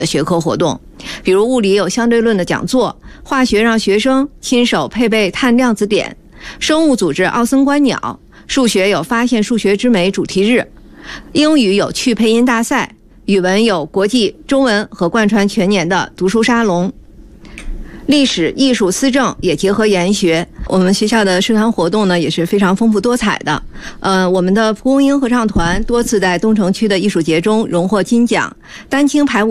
学科活动，比如物理有相对论的讲座，化学让学生亲手配备碳量子点，生物组织奥森观鸟，数学有发现数学之美主题日，英语有趣配音大赛，语文有国际中文和贯穿全年的读书沙龙。历史、艺术、思政也结合研学，我们学校的社团活动呢也是非常丰富多彩的。我们的蒲公英合唱团多次在东城区的艺术节中荣获金奖，丹青排舞